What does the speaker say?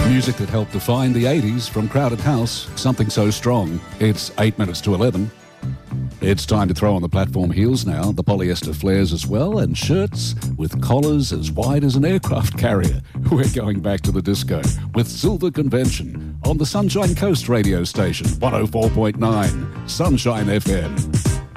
Music that helped define the 80s from Crowded House, something so strong. It's 8 minutes to 11. It's time to throw on the platform heels now, the polyester flares as well, and shirts with collars as wide as an aircraft carrier. We're going back to the disco with Silver Convention on the Sunshine Coast radio station, 104.9 Sunshine FM.